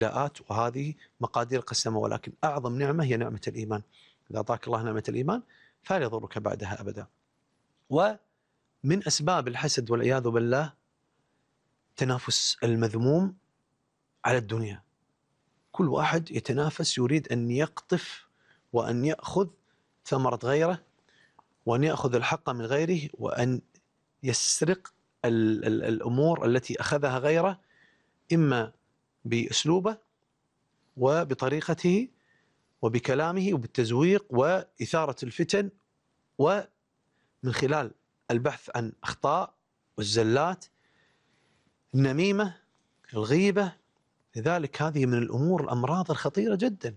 ابتلاءات وهذه مقادير قسمة، ولكن أعظم نعمة هي نعمة الإيمان. إذا أعطاك الله نعمة الإيمان فلا يضرك بعدها أبدا. ومن أسباب الحسد والعياذ بالله تنافس المذموم على الدنيا. كل واحد يتنافس، يريد أن يقطف وأن يأخذ ثمرة غيره، وأن يأخذ الحق من غيره، وأن يسرق الأمور التي أخذها غيره، إما بأسلوبه وبطريقته وبكلامه وبالتزويق وإثارة الفتن، ومن خلال البحث عن أخطاء والزلات، النميمة، الغيبة. لذلك هذه من الأمور الأمراض الخطيرة جدا.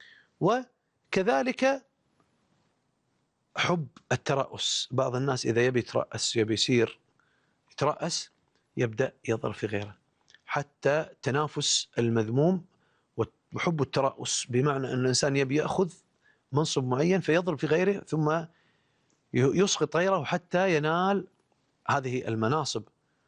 وكذلك حب الترأس. بعض الناس إذا يبي يترأس، يبي يصير يترأس، يبدأ يضرب في غيره، حتى تنافس المذموم وحب الترأس، بمعنى أن الإنسان يبي يأخذ منصب معين فيضرب في غيره ثم يسقط غيره حتى ينال هذه المناصب.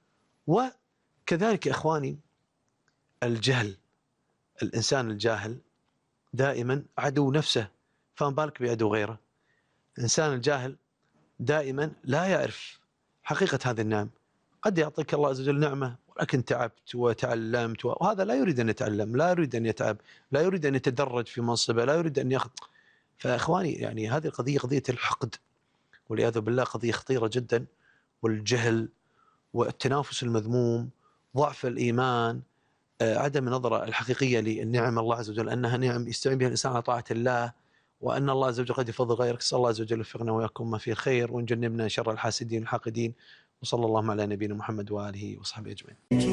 وكذلك إخواني الجهل. الإنسان الجاهل دائما عدو نفسه، فما بالك بعدو غيره. الإنسان الجاهل دائما لا يعرف حقيقة هذه النعم. قد يعطيك الله عز وجل نعمة ولكن تعبت وتعلمت، وهذا لا يريد أن يتعلم، لا يريد أن يتعب، لا يريد أن يتدرج في منصبه، لا يريد أن يأخذ. فإخواني يعني هذه القضية قضية الحقد والعياذ بالله، قضية خطيرة جدا. والجهل والتنافس المذموم، ضعف الإيمان، عدم النظرة الحقيقية للنعم الله عز وجل أنها نعم يستعين بها الإنسان على طاعة الله، وأن الله عز وجل قد يفضل غيرك. صلى الله عز وجل يوفقنا وإياكم ما فيه خير، ونجنبنا شر الحاسدين الحاقدين. وصلى الله على نبينا محمد وآله وصحبه أجمعين.